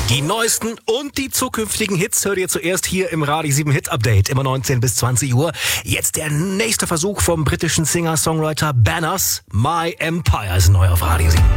Die neuesten und die zukünftigen Hits hört ihr zuerst hier im Radio 7 Hit Update, immer 19 bis 20 Uhr. Jetzt der nächste Versuch vom britischen Singer-Songwriter Banners. My Empire ist neu auf Radio 7.